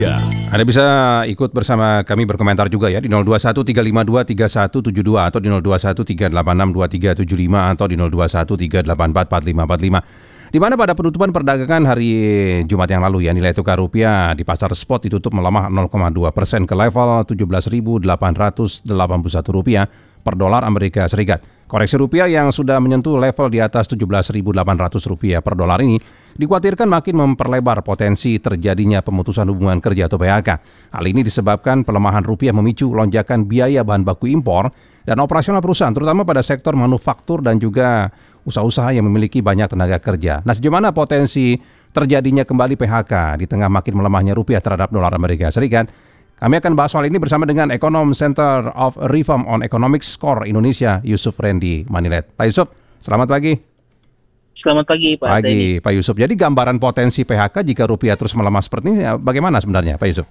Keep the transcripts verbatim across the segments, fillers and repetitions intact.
Ya, Anda bisa ikut bersama kami berkomentar juga ya di nol dua satu tiga lima dua tiga satu tujuh dua atau di nol dua satu tiga delapan enam dua tiga tujuh lima atau di nol dua satu tiga delapan empat empat lima empat lima. Di mana pada penutupan perdagangan hari Jumat yang lalu ya, nilai tukar rupiah di pasar spot ditutup melemah nol koma dua persen ke level tujuh belas ribu delapan ratus delapan puluh satu rupiah per dolar Amerika Serikat. Koreksi rupiah yang sudah menyentuh level di atas tujuh belas ribu delapan ratus rupiah per dolar ini dikhawatirkan makin memperlebar potensi terjadinya pemutusan hubungan kerja atau P H K. Hal ini disebabkan pelemahan rupiah memicu lonjakan biaya bahan baku impor dan operasional perusahaan, terutama pada sektor manufaktur dan juga usaha-usaha yang memiliki banyak tenaga kerja. Nah, sejauh mana potensi terjadinya kembali P H K di tengah makin melemahnya rupiah terhadap dolar Amerika Serikat? Kami akan bahas soal ini bersama dengan Ekonom Center of Reform on Economics Core Indonesia, Yusuf Randy Manilet. Pak Yusuf, selamat pagi. Selamat pagi, Pak. Pagi, Pak Yusuf. Jadi gambaran potensi P H K jika rupiah terus melemah seperti ini, bagaimana sebenarnya, Pak Yusuf?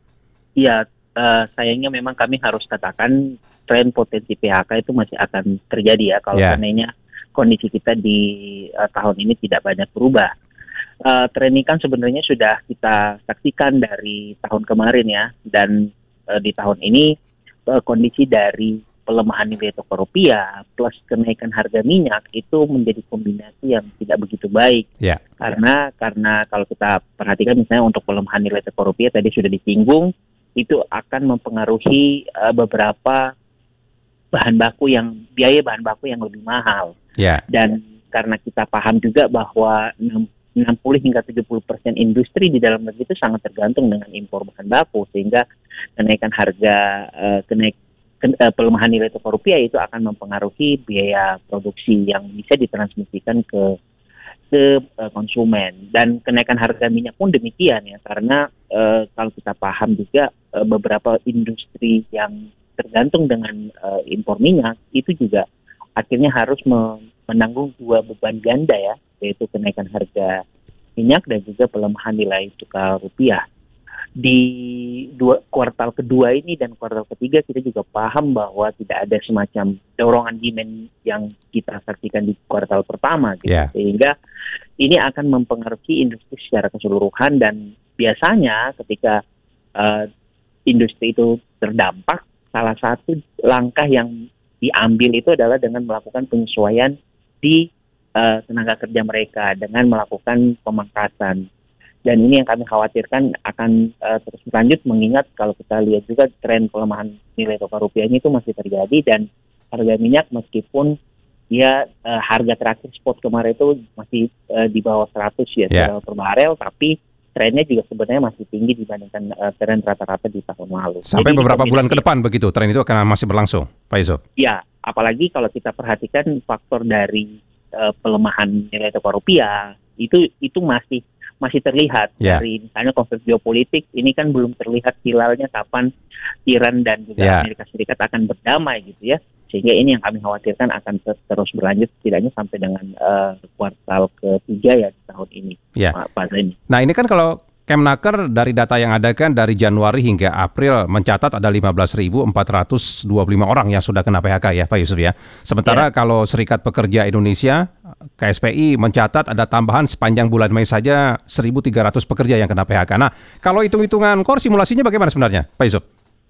Iya, uh, sayangnya memang kami harus katakan tren potensi P H K itu masih akan terjadi ya, kalau yeah. seandainya kondisi kita di uh, tahun ini tidak banyak berubah. Uh, tren ini kan sebenarnya sudah kita saksikan dari tahun kemarin ya, dan uh, di tahun ini uh, kondisi dari pelemahan nilai tukar rupiah plus kenaikan harga minyak itu menjadi kombinasi yang tidak begitu baik. Yeah. Karena karena kalau kita perhatikan misalnya untuk pelemahan nilai tukar rupiah tadi sudah disinggung, itu akan mempengaruhi uh, beberapa bahan baku yang biaya bahan baku yang lebih mahal. Yeah. Dan karena kita paham juga bahwa enam puluh hingga tujuh puluh persen industri di dalam negeri itu sangat tergantung dengan impor bahan baku, sehingga kenaikan harga uh, kenaik ken, uh, pelemahan nilai tukar rupiah itu akan mempengaruhi biaya produksi yang bisa ditransmisikan ke ke uh, konsumen. Dan kenaikan harga minyak pun demikian ya, karena uh, kalau kita paham juga uh, beberapa industri yang tergantung dengan uh, impor minyak itu juga akhirnya harus me- menanggung dua beban ganda ya, yaitu kenaikan harga minyak dan juga pelemahan nilai tukar rupiah. Di dua, kuartal kedua ini dan kuartal ketiga kita juga paham bahwa tidak ada semacam dorongan demand yang kita saksikan di kuartal pertama gitu. Yeah. Sehingga ini akan mempengaruhi industri secara keseluruhan, dan biasanya ketika uh, industri itu terdampak, salah satu langkah yang diambil itu adalah dengan melakukan penyesuaian di uh, tenaga kerja mereka dengan melakukan pemangkatan. Dan ini yang kami khawatirkan akan uh, terus berlanjut, mengingat kalau kita lihat juga tren pelemahan nilai tukar rupiahnya itu masih terjadi, dan harga minyak meskipun ya uh, harga terakhir spot kemarin itu masih uh, di bawah seratus ya yeah. per barel, tapi trennya juga sebenarnya masih tinggi dibandingkan uh, tren rata-rata di tahun lalu. Sampai Jadi, beberapa bulan ke depan begitu, tren itu akan masih berlangsung, Pak Yusuf? Ya, apalagi kalau kita perhatikan faktor dari uh, pelemahan nilai tukar rupiah itu itu masih masih terlihat yeah. dari misalnya konflik geopolitik ini kan belum terlihat hilalnya kapan Iran dan juga yeah. Amerika Serikat akan berdamai gitu ya. Sehingga ini yang kami khawatirkan akan ter- terus berlanjut setidaknya sampai dengan uh, kuartal ketiga ya di tahun ini. Ya. Pak Zaini. Nah, ini kan kalau Kemnaker dari data yang ada kan dari Januari hingga April mencatat ada lima belas ribu empat ratus dua puluh lima orang yang sudah kena P H K ya Pak Yusuf ya. Sementara ya. Kalau Serikat Pekerja Indonesia K S P I mencatat ada tambahan sepanjang bulan Mei saja seribu tiga ratus pekerja yang kena P H K. Nah, kalau hitung-hitungan core simulasinya bagaimana sebenarnya Pak Yusuf?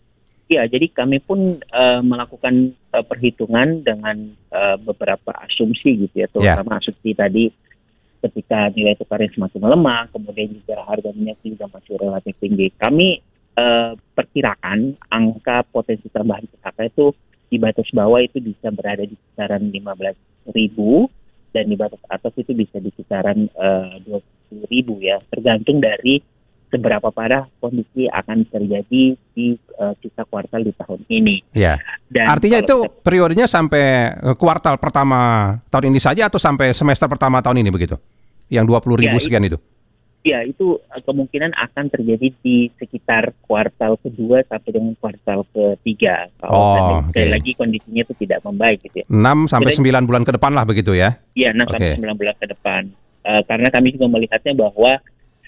Ya, jadi kami pun uh, melakukan uh, perhitungan dengan uh, beberapa asumsi gitu ya, terutama yeah. asumsi tadi ketika nilai tukarnya semakin melemah, kemudian juga harga minyak juga masih relatif tinggi. Kami uh, perkirakan angka potensi tambahan P H K itu di batas bawah itu bisa berada di kisaran lima belas ribu dan di batas atas itu bisa di kisaran uh, dua puluh ribu ya, tergantung dari seberapa parah kondisi akan terjadi di uh, sisa kuartal di tahun ini. Ya. Dan artinya itu kita, periodenya sampai kuartal pertama tahun ini saja atau sampai semester pertama tahun ini begitu? Yang dua puluh ribu ya, sekian itu? Ya, itu uh, kemungkinan akan terjadi di sekitar kuartal kedua sampai dengan kuartal ketiga. Kalau oh, sekali okay. lagi kondisinya itu tidak membaik gitu ya. enam sampai sembilan bulan ke depan lah begitu ya? Iya, enam okay. sampai sembilan bulan ke depan. Uh, karena kami juga melihatnya bahwa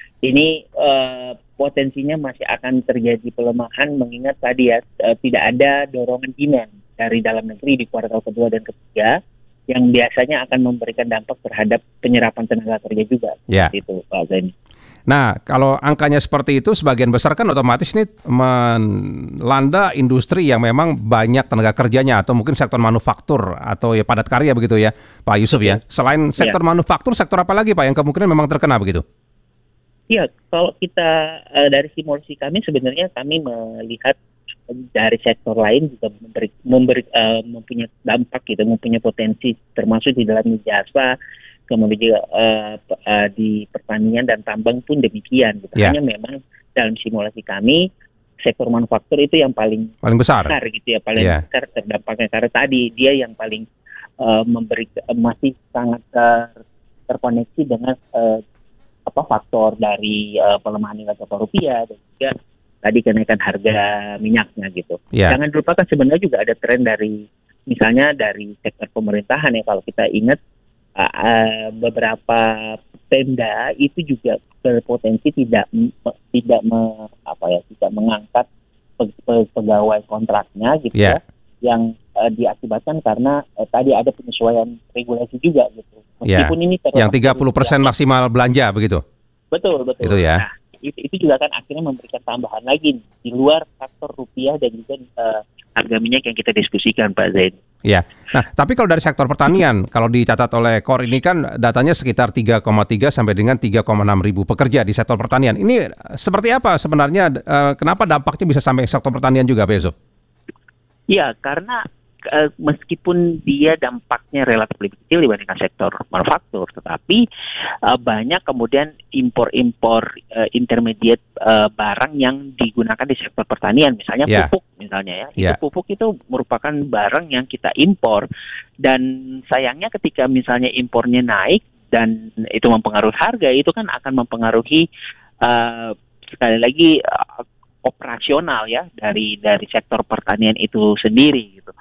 ini uh, potensinya masih akan terjadi pelemahan, mengingat tadi ya uh, tidak ada dorongan demand dari dalam negeri di kuartal kedua dan ketiga yang biasanya akan memberikan dampak terhadap penyerapan tenaga kerja juga. Ya. Itu Pak Zaini. Nah, kalau angkanya seperti itu, sebagian besar kan otomatis ini melanda industri yang memang banyak tenaga kerjanya atau mungkin sektor manufaktur atau ya padat karya begitu ya, Pak Yusuf ya. Selain sektor Ya. manufaktur, sektor apa lagi Pak yang kemungkinan memang terkena begitu? Iya, kalau kita uh, dari simulasi kami sebenarnya kami melihat dari sektor lain juga memberi, memberi uh, mempunyai dampak gitu, mempunyai potensi termasuk di dalam jasa, kemudian juga uh, uh, di pertanian dan tambang pun demikian. Gitu. Ya. Hanya memang dalam simulasi kami sektor manufaktur itu yang paling paling besar, besar gitu ya, paling ya. besar terdampaknya karena tadi dia yang paling uh, memberi uh, masih sangat ter, terkoneksi dengan uh, apa faktor dari uh, pelemahan nilai tukar rupiah dan juga tadi kenaikan harga minyaknya gitu. Ya. Jangan lupakan sebenarnya juga ada tren dari misalnya dari sektor pemerintahan ya, kalau kita ingat uh, uh, beberapa Pemda itu juga berpotensi tidak tidak me, apa ya tidak mengangkat pe, pe, pegawai kontraknya gitu Ya. ya, yang uh, diakibatkan karena uh, tadi ada penyesuaian regulasi juga gitu. Ya. Meskipun ini Yang tiga puluh persen maksimal belanja begitu. Betul, betul. Itu ya. Nah, itu, itu juga kan akhirnya memberikan tambahan lagi di luar faktor rupiah dan juga uh, harga minyak yang kita diskusikan, Pak Zain. Ya. Nah, tapi kalau dari sektor pertanian, kalau dicatat oleh Kor ini kan datanya sekitar tiga koma tiga sampai dengan tiga koma enam ribu pekerja di sektor pertanian. Ini seperti apa sebenarnya? Uh, kenapa dampaknya bisa sampai sektor pertanian juga, Pak Yusuf? Ya, karena uh, meskipun dia dampaknya relatif lebih kecil dibandingkan sektor manufaktur, tetapi uh, banyak kemudian impor-impor uh, intermediate uh, barang yang digunakan di sektor pertanian, misalnya Ya. pupuk misalnya ya. Ya. Itu pupuk itu merupakan barang yang kita impor dan sayangnya ketika misalnya impornya naik dan itu mempengaruhi harga, itu kan akan mempengaruhi uh, sekali lagi uh, operasional ya dari dari sektor pertanian itu sendiri gitu.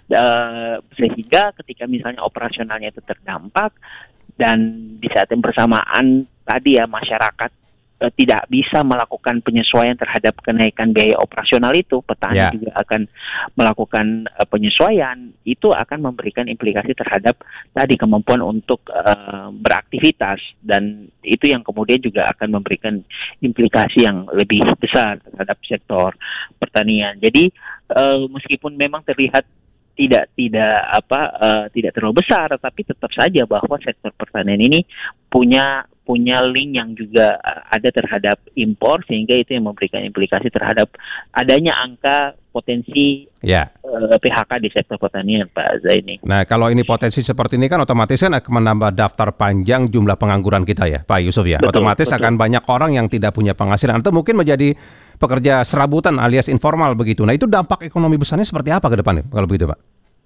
Uh, sehingga ketika misalnya operasionalnya itu terdampak dan di saat yang bersamaan tadi ya masyarakat uh, tidak bisa melakukan penyesuaian terhadap kenaikan biaya operasional itu, petani Ya. juga akan melakukan uh, penyesuaian, itu akan memberikan implikasi terhadap tadi kemampuan untuk uh, beraktivitas dan itu yang kemudian juga akan memberikan implikasi yang lebih besar terhadap sektor pertanian. Jadi uh, meskipun memang terlihat tidak tidak apa uh, tidak terlalu besar, tapi tetap saja bahwa sektor pertanian ini punya punya link yang juga uh, ada terhadap impor sehingga itu yang memberikan implikasi terhadap adanya angka potensi Ya. uh, P H K di sektor pertanian, Pak Zaini. Nah, kalau ini potensi seperti ini kan otomatis kan akan menambah daftar panjang jumlah pengangguran kita ya, Pak Yusuf ya. Betul, Otomatis betul. akan banyak orang yang tidak punya penghasilan atau mungkin menjadi pekerja serabutan alias informal begitu. Nah, itu dampak ekonomi besarnya seperti apa ke depannya kalau begitu, Pak?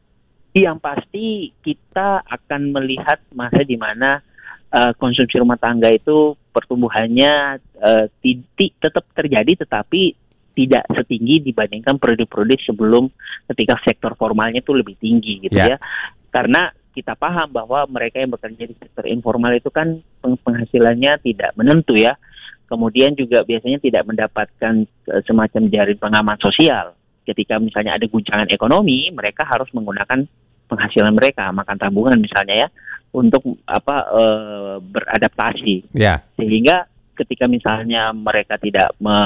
Yang pasti kita akan melihat masa di mana uh, konsumsi rumah tangga itu pertumbuhannya uh, titik tetap terjadi, tetapi tidak setinggi dibandingkan periode-periode sebelum ketika sektor formalnya itu lebih tinggi gitu Ya. ya. Karena kita paham bahwa mereka yang bekerja di sektor informal itu kan peng- penghasilannya tidak menentu ya. Kemudian juga biasanya tidak mendapatkan uh, semacam jaring pengaman sosial. Ketika misalnya ada guncangan ekonomi, mereka harus menggunakan penghasilan mereka, makan tabungan misalnya ya, untuk apa e, beradaptasi. Ya. Sehingga ketika misalnya mereka tidak me,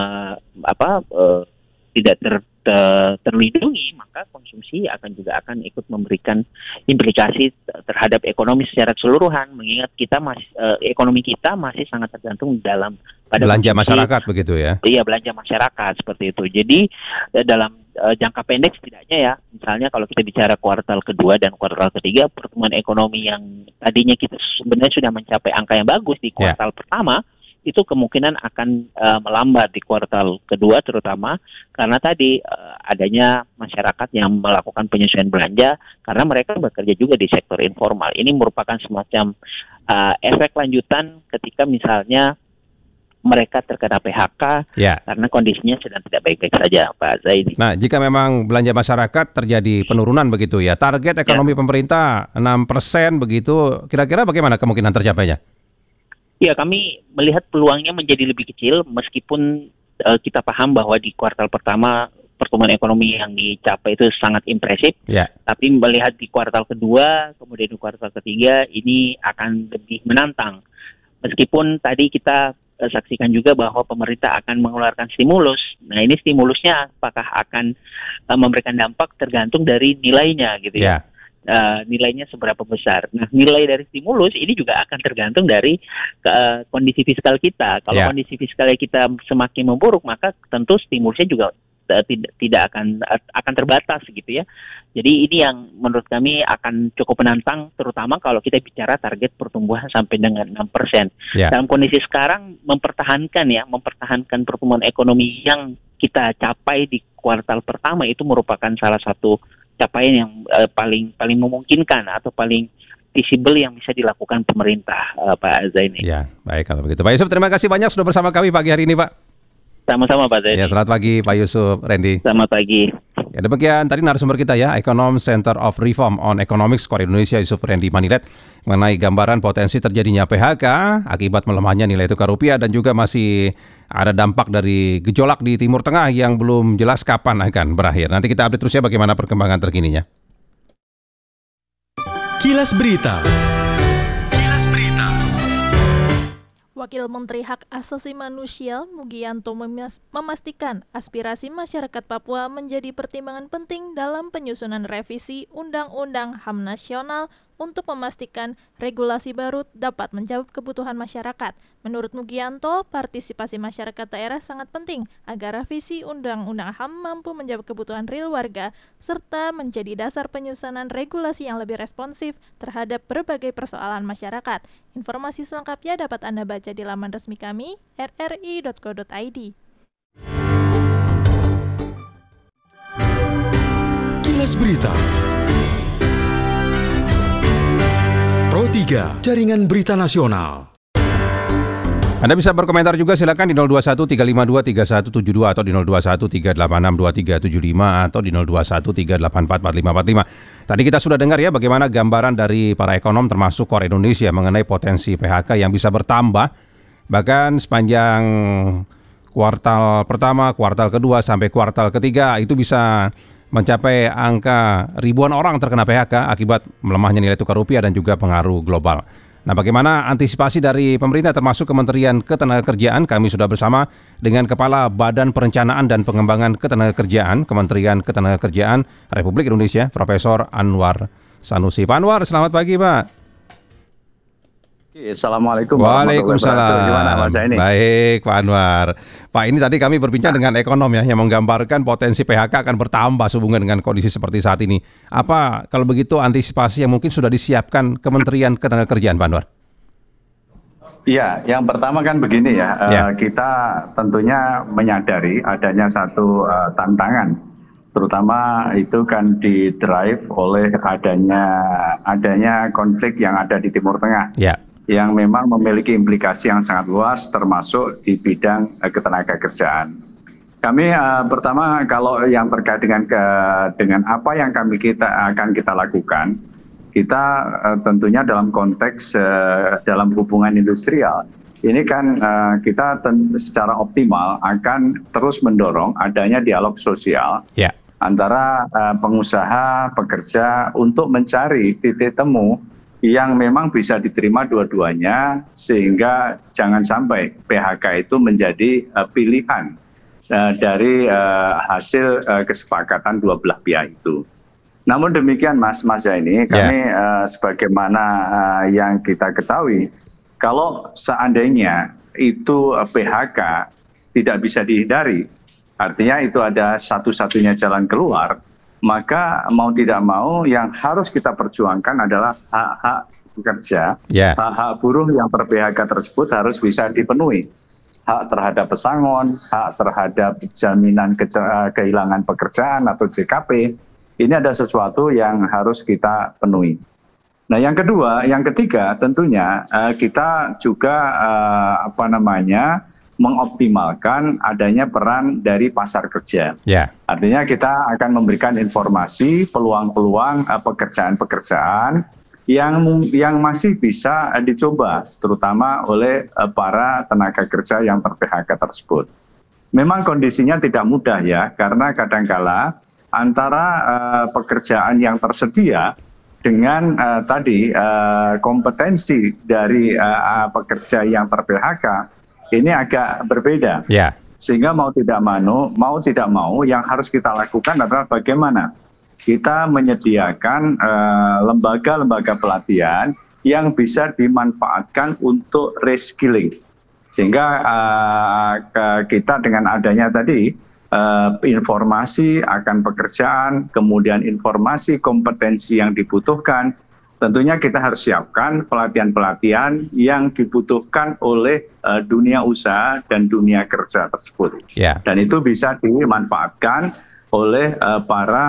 apa e, tidak ter, ter, terlindungi, maka konsumsi akan juga akan ikut memberikan implikasi terhadap ekonomi secara keseluruhan. Mengingat kita masih e, ekonomi kita masih sangat tergantung dalam pada Belanja konsumsi, masyarakat begitu ya. Iya, belanja masyarakat seperti itu. Jadi eh, dalam eh, jangka pendek setidaknya ya, misalnya kalau kita bicara kuartal kedua dan kuartal ketiga, pertumbuhan ekonomi yang tadinya kita sebenarnya sudah mencapai angka yang bagus di kuartal pertama, itu kemungkinan akan uh, melambat di kuartal kedua terutama karena tadi uh, adanya masyarakat yang melakukan penyesuaian belanja karena mereka bekerja juga di sektor informal. Ini merupakan semacam uh, efek lanjutan ketika misalnya mereka terkena P H K Ya. karena kondisinya sedang tidak baik-baik saja, Pak Zaidi. Nah, jika memang belanja masyarakat terjadi penurunan begitu ya, target ekonomi Ya. pemerintah enam persen begitu, kira-kira bagaimana kemungkinan tercapainya? Ya, kami melihat peluangnya menjadi lebih kecil meskipun uh, kita paham bahwa di kuartal pertama pertumbuhan ekonomi yang dicapai itu sangat impresif. Ya. Tapi melihat di kuartal kedua, kemudian di kuartal ketiga ini akan lebih menantang. Meskipun tadi kita uh, saksikan juga bahwa pemerintah akan mengeluarkan stimulus. Nah, ini stimulusnya apakah akan uh, memberikan dampak tergantung dari nilainya gitu ya. Yeah. Uh, nilainya seberapa besar. Nah, nilai dari stimulus ini juga akan tergantung dari uh, kondisi fiskal kita. Kalau Yeah. kondisi fiskal kita semakin memburuk, maka tentu stimulusnya juga uh, tidak tidak akan uh, akan terbatas gitu ya. Jadi ini yang menurut kami akan cukup menantang, terutama kalau kita bicara target pertumbuhan sampai dengan enam persen. Yeah. Dalam kondisi sekarang mempertahankan ya, mempertahankan pertumbuhan ekonomi yang kita capai di kuartal pertama itu merupakan salah satu capaian yang uh, paling paling memungkinkan atau paling visible yang bisa dilakukan pemerintah, uh, Pak Zaini. Ya, baik kalau begitu. Pak Yusuf, terima kasih banyak sudah bersama kami pagi hari ini, Pak. Sama-sama, Pak Zaini. Ya, selamat pagi Pak Yusuf, Randy. Selamat pagi. Ya, demikian tadi narasumber kita ya, Ekonom Center of Reform on Economics Core Indonesia, Yusuf Randy Manilet, mengenai gambaran potensi terjadinya P H K akibat melemahnya nilai tukar rupiah dan juga masih ada dampak dari gejolak di Timur Tengah yang belum jelas kapan akan berakhir. Nanti kita update terus ya bagaimana perkembangan terkininya. Kilas Berita. Kilas Berita. Wakil Menteri Hak Asasi Manusia Mugianto memas- memastikan aspirasi masyarakat Papua menjadi pertimbangan penting dalam penyusunan revisi Undang-Undang H A M Nasional untuk memastikan regulasi baru dapat menjawab kebutuhan masyarakat. Menurut Mugianto, partisipasi masyarakat daerah sangat penting agar revisi Undang-Undang H A M mampu menjawab kebutuhan real warga serta menjadi dasar penyusunan regulasi yang lebih responsif terhadap berbagai persoalan masyarakat. Informasi selengkapnya dapat Anda baca di laman resmi kami r r i dot co dot i d. Kilas Berita. Pro tiga, Jaringan Berita Nasional. Anda bisa berkomentar juga silakan di nol dua satu tiga lima dua tiga satu tujuh dua atau di nol dua satu tiga delapan enam dua tiga tujuh lima atau di nol dua satu tiga delapan empat empat lima empat lima. Tadi kita sudah dengar ya bagaimana gambaran dari para ekonom termasuk Core Indonesia mengenai potensi P H K yang bisa bertambah bahkan sepanjang kuartal pertama, kuartal kedua sampai kuartal ketiga itu bisa mencapai angka ribuan orang terkena P H K akibat melemahnya nilai tukar rupiah dan juga pengaruh global. Nah, bagaimana antisipasi dari pemerintah termasuk Kementerian Ketenagakerjaan? Kami sudah bersama dengan Kepala Badan Perencanaan dan Pengembangan Ketenagakerjaan Kementerian Ketenagakerjaan Republik Indonesia, Profesor Anwar Sanusi. Pak Anwar, selamat pagi, Pak. Assalamualaikum. Waalaikumsalam. Gimana Mas ini? Baik, Pak Anwar. Pak, ini tadi kami berbincang nah. dengan ekonom ya yang menggambarkan potensi P H K akan bertambah sehubungan dengan kondisi seperti saat ini. Apa kalau begitu antisipasi yang mungkin sudah disiapkan Kementerian Ketenagakerjaan, Pak Anwar? Iya, yang pertama kan begini ya, ya. Uh, kita tentunya menyadari adanya satu uh, tantangan, terutama itu kan didrive oleh adanya adanya konflik yang ada di Timur Tengah. Ya. Yang memang memiliki implikasi yang sangat luas termasuk di bidang uh, ketenagakerjaan. Kami uh, pertama kalau yang terkait dengan ke, dengan apa yang kami kita akan kita lakukan, kita uh, tentunya dalam konteks uh, dalam hubungan industrial ini kan uh, kita ten, secara optimal akan terus mendorong adanya dialog sosial yeah. antara uh, pengusaha pekerja untuk mencari titik temu yang memang bisa diterima dua-duanya sehingga jangan sampai P H K itu menjadi uh, pilihan uh, dari uh, hasil uh, kesepakatan dua belah pihak itu. Namun demikian Mas Mas ini kami yeah. uh, sebagaimana uh, yang kita ketahui kalau seandainya itu uh, P H K tidak bisa dihindari, artinya itu ada satu-satunya jalan keluar, maka mau tidak mau yang harus kita perjuangkan adalah hak-hak pekerja, yeah. hak-hak buruh yang per P H K tersebut harus bisa dipenuhi. Hak terhadap pesangon, hak terhadap jaminan ke- kehilangan pekerjaan atau J K P, ini ada sesuatu yang harus kita penuhi. Nah yang kedua, yang ketiga tentunya uh, kita juga uh, apa namanya mengoptimalkan adanya peran dari pasar kerja. Yeah. Artinya kita akan memberikan informasi peluang-peluang uh, pekerjaan-pekerjaan yang yang masih bisa uh, dicoba, terutama oleh uh, para tenaga kerja yang ter-P H K tersebut. Memang kondisinya tidak mudah ya, karena kadangkala antara uh, pekerjaan yang tersedia dengan uh, tadi uh, kompetensi dari uh, pekerja yang ter-P H K ini agak berbeda. Ya. Sehingga mau tidak mau, mau tidak mau, yang harus kita lakukan adalah bagaimana kita menyediakan uh, lembaga-lembaga pelatihan yang bisa dimanfaatkan untuk reskilling. Sehingga uh, ke kita dengan adanya tadi uh, informasi akan pekerjaan, kemudian informasi kompetensi yang dibutuhkan, tentunya kita harus siapkan pelatihan-pelatihan yang dibutuhkan oleh uh, dunia usaha dan dunia kerja tersebut. Yeah. Dan itu bisa dimanfaatkan oleh uh, para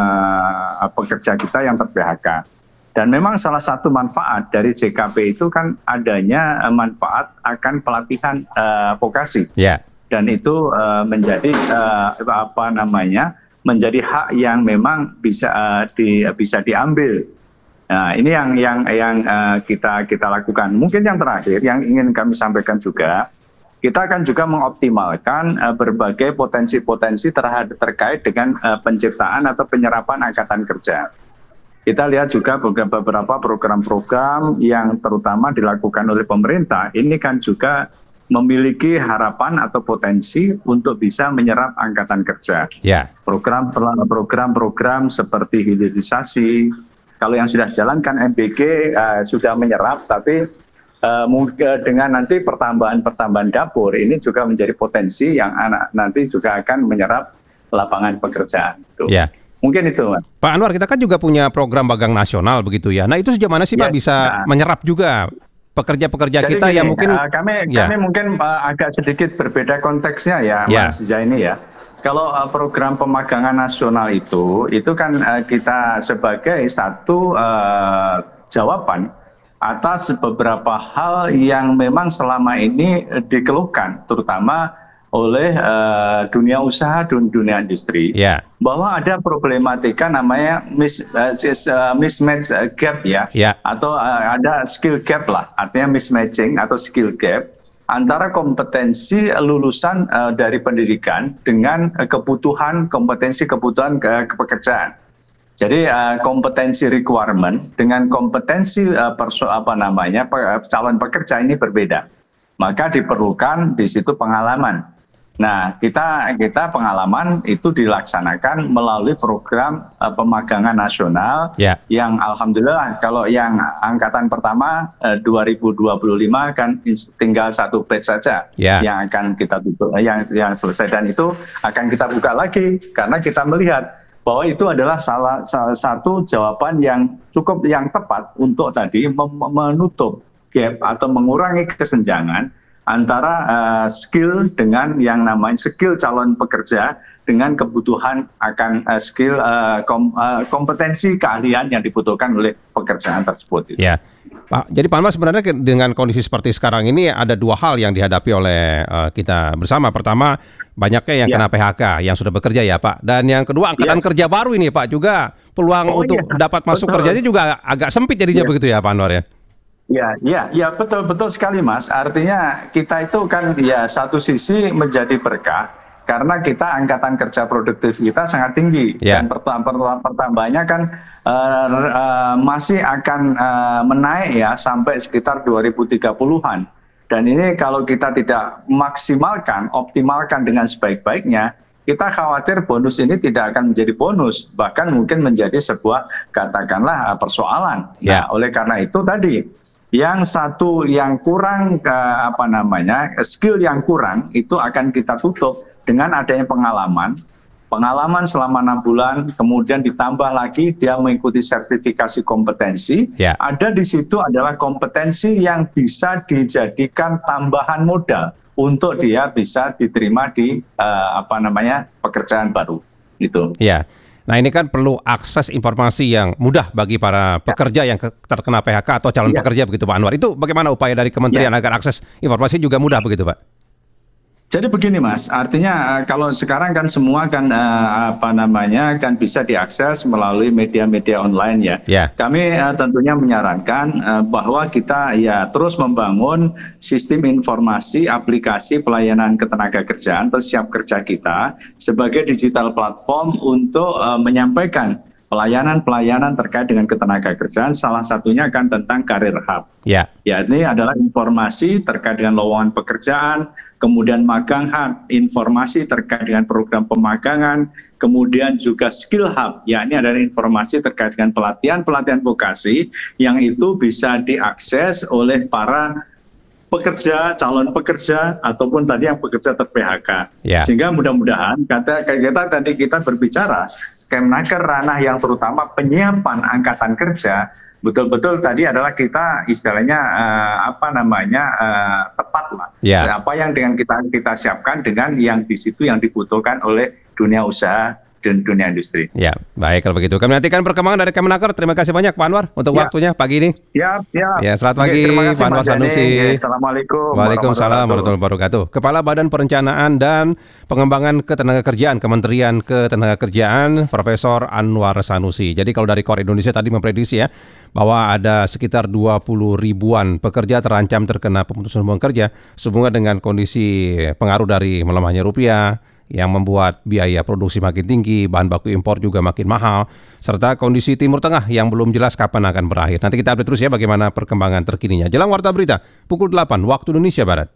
uh, pekerja kita yang ter-P H K. Dan memang salah satu manfaat dari J K P itu kan adanya uh, manfaat akan pelatihan uh, vokasi. Yeah. Dan itu uh, menjadi uh, apa namanya menjadi hak yang memang bisa uh, di, bisa diambil. Nah, ini yang yang yang uh, kita kita lakukan. Mungkin yang terakhir yang ingin kami sampaikan juga, kita akan juga mengoptimalkan uh, berbagai potensi-potensi terhadap terkait dengan uh, penciptaan atau penyerapan angkatan kerja. Kita lihat juga beberapa program-program yang terutama dilakukan oleh pemerintah, ini kan juga memiliki harapan atau potensi untuk bisa menyerap angkatan kerja. Yeah. Program program-program seperti hilirisasi. Kalau yang sudah jalankan M B G uh, sudah menyerap, tapi uh, dengan nanti pertambahan-pertambahan dapur ini juga menjadi potensi yang anak nanti juga akan menyerap lapangan pekerjaan. Tuh. Ya. Mungkin itu, Mas. Pak Anwar, kita kan juga punya program magang nasional begitu ya. Nah itu sejauh mana sih yes, Pak bisa nah. menyerap juga pekerja-pekerja Jadi kita gini, yang mungkin uh, kami ya. kami mungkin uh, agak sedikit berbeda konteksnya ya, ya. Mas Zaini ya. Kalau uh, program pemagangan nasional itu, itu kan uh, kita sebagai satu uh, jawaban atas beberapa hal yang memang selama ini uh, dikeluhkan, terutama oleh uh, dunia usaha dan dunia industri, yeah. bahwa ada problematika namanya mis, uh, mismatch gap ya, yeah. atau uh, ada skill gap lah, artinya mismatching atau skill gap antara kompetensi lulusan uh, dari pendidikan dengan uh, kebutuhan kompetensi kebutuhan ke, ke pekerjaan. Jadi uh, kompetensi requirement dengan kompetensi uh, perso apa namanya pe, calon pekerja ini berbeda. Maka diperlukan di situ pengalaman. Nah, kita kita pengalaman itu dilaksanakan melalui program uh, pemagangan nasional yeah. yang alhamdulillah kalau yang angkatan pertama uh, dua ribu dua puluh lima kan tinggal satu batch saja yeah. yang akan kita tutup, yang yang selesai, dan itu akan kita buka lagi karena kita melihat bahwa itu adalah salah, salah satu jawaban yang cukup yang tepat untuk tadi menutup gap atau mengurangi kesenjangan antara uh, skill dengan yang namanya skill calon pekerja dengan kebutuhan akan uh, skill uh, kom, uh, kompetensi keahlian yang dibutuhkan oleh pekerjaan tersebut. Itu. Ya, Pak. Jadi Pak Anwar, sebenarnya dengan kondisi seperti sekarang ini ada dua hal yang dihadapi oleh uh, kita bersama. Pertama, banyaknya yang ya. kena P H K yang sudah bekerja ya Pak. Dan yang kedua, angkatan yes. kerja baru ini Pak juga peluang oh, untuk iya. dapat masuk Betul. kerjanya juga agak sempit jadinya ya. begitu ya Pak Anwar ya. Ya, ya, ya betul betul sekali Mas. Artinya kita itu kan ya satu sisi menjadi berkah karena kita angkatan kerja produktif kita sangat tinggi ya. dan pertambahannya kan uh, uh, masih akan uh, menaik ya sampai sekitar dua ribu tiga puluhan. Dan ini kalau kita tidak maksimalkan, optimalkan dengan sebaik-baiknya, kita khawatir bonus ini tidak akan menjadi bonus, bahkan mungkin menjadi sebuah katakanlah persoalan. Ya. Nah, oleh karena itu tadi yang satu yang kurang ke apa namanya skill yang kurang itu akan kita tutup dengan adanya pengalaman pengalaman selama enam bulan, kemudian ditambah lagi dia mengikuti sertifikasi kompetensi. Yeah. Ada di situ adalah kompetensi yang bisa dijadikan tambahan modal untuk dia bisa diterima di uh, apa namanya pekerjaan baru itu. Ya. Yeah. Nah ini kan perlu akses informasi yang mudah bagi para pekerja yang terkena P H K atau calon ya. pekerja begitu Pak Anwar. Itu bagaimana upaya dari kementerian ya. agar akses informasi juga mudah begitu Pak? Jadi begini Mas, artinya kalau sekarang kan semua kan uh, apa namanya kan bisa diakses melalui media-media online ya. Yeah. Kami uh, tentunya menyarankan uh, bahwa kita ya terus membangun sistem informasi aplikasi pelayanan ketenagakerjaan atau siap kerja kita sebagai digital platform untuk uh, menyampaikan pelayanan-pelayanan terkait dengan ketenagakerjaan, salah satunya kan tentang Career Hub. Ya. Ya, ini adalah informasi terkait dengan lowongan pekerjaan, kemudian Magang Hub, informasi terkait dengan program pemagangan, kemudian juga Skill Hub, ya ini adalah informasi terkait dengan pelatihan-pelatihan vokasi yang itu bisa diakses oleh para pekerja, calon pekerja, ataupun tadi yang pekerja ter-P H K. Ya. Sehingga mudah-mudahan, kata kita tadi kita berbicara, Kemnaker ranah yang terutama penyiapan angkatan kerja, betul-betul tadi adalah kita istilahnya uh, apa namanya uh, tepat lah. Ya. Apa yang dengan kita kita siapkan dengan yang di situ yang dibutuhkan oleh dunia usaha dan dunia industri. Ya, baik kalau begitu. Kami nantikan perkembangan dari Kemnaker. Terima kasih banyak Pak Anwar untuk ya. waktunya pagi ini. Ya, ya. Ya, selamat pagi Oke, Pak Anwar Sanusi. Assalamualaikum. Waalaikumsalam warahmatullahi wabarakatuh. Kepala Badan Perencanaan dan Pengembangan Ketenagakerjaan Kementerian Ketenagakerjaan Profesor Anwar Sanusi. Jadi kalau dari Kor Indonesia tadi memprediksi ya bahwa ada sekitar dua puluh ribuan pekerja terancam terkena pemutusan hubungan kerja sehubungan dengan kondisi pengaruh dari melemahnya rupiah yang membuat biaya produksi makin tinggi, bahan baku impor juga makin mahal, serta kondisi Timur Tengah yang belum jelas kapan akan berakhir. Nanti kita update terus ya bagaimana perkembangan terkininya. Jelang Warta Berita, pukul delapan waktu Indonesia Barat.